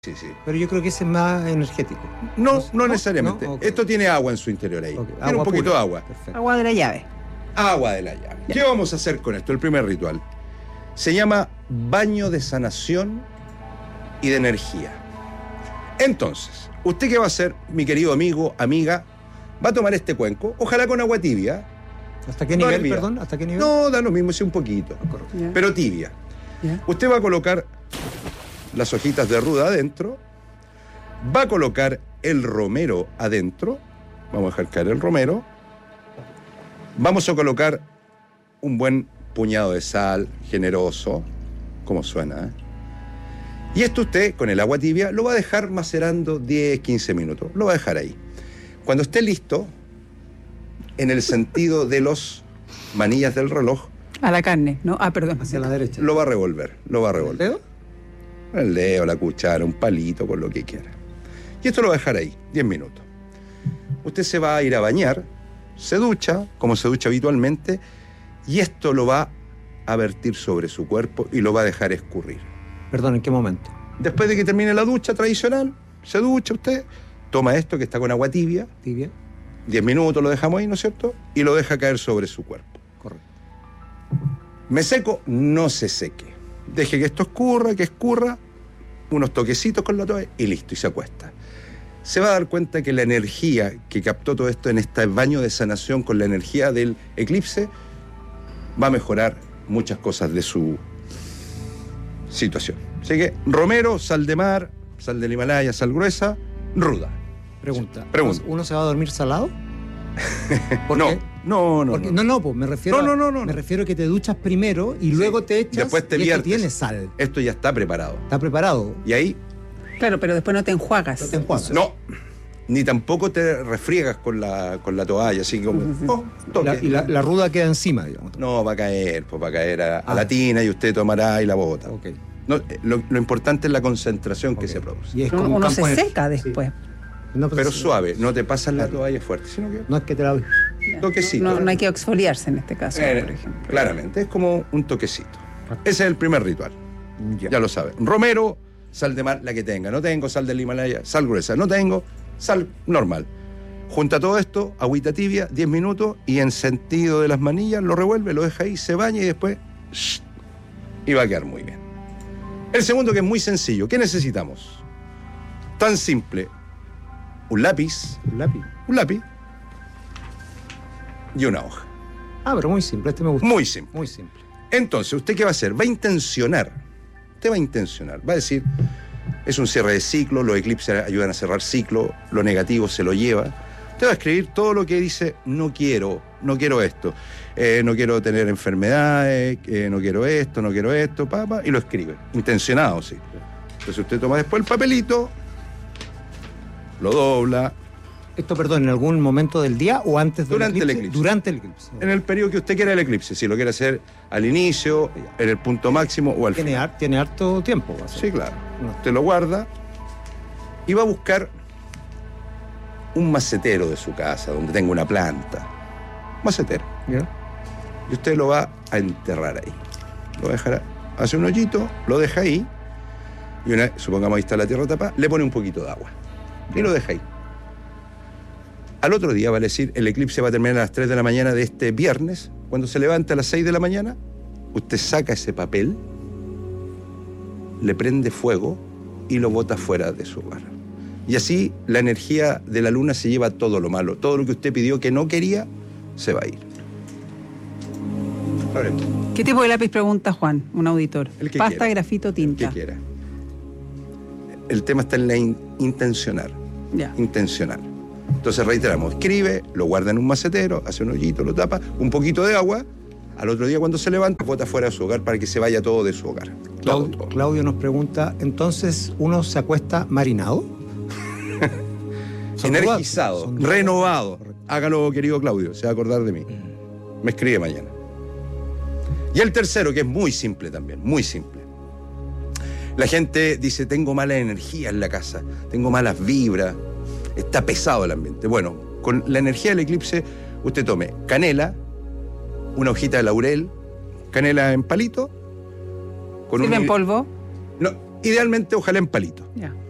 Sí, sí. Pero yo creo que ese es más energético. No necesariamente. No, okay. Esto tiene agua en su interior ahí. Okay. Tiene un poquito pura. de agua. Perfecto. Agua de la llave. Agua de la llave. ¿Qué vamos a hacer con esto? El primer ritual. Se llama baño de sanación y de energía. Entonces, ¿usted qué va a hacer, mi querido amigo, amiga? Va a tomar este cuenco, ojalá con agua tibia. ¿Hasta qué nivel, hervida. perdón? ¿Hasta qué nivel? No, da lo mismo, sí, un poquito. Correcto. Ya. Pero tibia. Ya. Usted va a colocar las hojitas de ruda adentro, va a colocar el romero adentro, vamos a dejar caer el romero, vamos a colocar un buen puñado de sal, generoso, como suena, ¿eh? Y esto usted, con el agua tibia, lo va a dejar macerando 10, 15 minutos, lo va a dejar ahí. Cuando esté listo, en el sentido de los manillas del reloj, A la carne, ¿no? Perdón. Hacia la derecha. lo va a revolver, ¿El dedo? El dedo, la cuchara, un palito, con lo que quiera. Y esto lo va a dejar ahí, 10 minutos. Usted se va a ir a bañar, se ducha, como se ducha habitualmente, y esto lo va a vertir sobre su cuerpo y lo va a dejar escurrir. Perdón, ¿en qué momento? Después de que termine la ducha tradicional, se ducha usted, toma esto que está con agua tibia, Tibia. 10 minutos lo dejamos ahí, ¿no es cierto? Y lo deja caer sobre su cuerpo. Correcto. Me seco, no se seque. Deje que esto escurra, unos toquecitos con la toalla y listo, y se acuesta. Se va a dar cuenta que la energía que captó todo esto en este baño de sanación con la energía del eclipse va a mejorar muchas cosas de su situación. Así que romero, sal de mar, sal del Himalaya, sal gruesa, ruda. Pregunta. Pregunta. ¿Uno se va a dormir salado? ¿Por No, qué? no. Pues me refiero No. me refiero a que te duchas primero y luego te echas Después te y esto viertes. tiene sal. Esto ya está preparado. ¿Está preparado? Y ahí, Claro, pero después no te enjuagas. No te enjuagas. no. Ni tampoco te refriegas con la toalla, así como... oh, toque. Y la ruda queda encima, digamos. No, va a caer, pues va a caer a la tina y usted tomará y la bota. Ok. No, lo importante es la concentración que Ok. se produce. Y es Uno, como un uno campo se de- seca después. No, Pero sí. suave, no te pasas la Claro. toalla fuerte, sino que... No es que te la... Ya. Toquecito. No hay que exfoliarse en este caso, por ejemplo. Claramente, es como un toquecito. Ese es el primer ritual. Ya lo sabe. Romero, sal de mar, la que tenga. No tengo sal del Himalaya, sal gruesa. No tengo sal normal. Junta todo esto, agüita tibia, 10 minutos, y en sentido de las manillas lo revuelve, lo deja ahí, se baña y después... y va a quedar muy bien. El segundo, que es muy sencillo. ¿Qué necesitamos? Tan simple. Un lápiz Un lápiz. y una hoja. Pero muy simple. Este me gusta. Muy simple. Muy simple. Entonces, ¿usted qué va a hacer? Va a intencionar. Usted va a intencionar. Va a decir, es un cierre de ciclo, los eclipses ayudan a cerrar ciclo, lo negativo se lo lleva. Usted va a escribir todo lo que dice, no quiero esto, no quiero tener enfermedades, no quiero esto, y lo escribe. Intencionado, sí. Entonces usted toma después el papelito, lo dobla, Esto, perdón, ¿en algún momento del día o antes del Durante el eclipse. Durante el eclipse. en el periodo que usted quiera del eclipse, si lo quiere hacer al inicio, en el punto máximo o al final. Tiene harto tiempo. va a ser. Sí, claro. No. Usted lo guarda y va a buscar un macetero de su casa donde tenga una planta. Macetero. ¿Ya? Y usted lo va a enterrar ahí. Lo va a dejar, hace un hoyito, lo deja ahí. Y una vez, supongamos ahí está la tierra tapada, le pone un poquito de agua. Y lo deja ahí. Al otro día, vale decir, el eclipse va a terminar a las 3 de la mañana de este viernes. Cuando se levante a las 6 de la mañana, usted saca ese papel, le prende fuego y lo bota fuera de su hogar. Y así la energía de la luna se lleva todo lo malo. Todo lo que usted pidió que no quería, se va a ir. ¿Qué tipo de lápiz pregunta Juan, un auditor? El que Pasta, quiera. grafito, tinta. Que quiera. El tema está en la intencionar. Ya. Intencional. Entonces reiteramos, escribe, lo guarda en un macetero, hace un hoyito, lo tapa, un poquito de agua, al otro día cuando se levanta, bota fuera de su hogar para que se vaya todo de su hogar. Todo. Claudio nos pregunta, ¿entonces uno se acuesta marinado? Energizado, Son renovado. Correcto. Hágalo, querido Claudio, se va a acordar de mí. Me escribe mañana. Y el tercero, que es muy simple también, muy simple. La gente dice, tengo mala energía en la casa, tengo malas vibras, está pesado el ambiente. Bueno, con la energía del eclipse, usted tome canela, una hojita de laurel, canela en palito. ¿Sirve en polvo? No, idealmente ojalá en palito. Ya.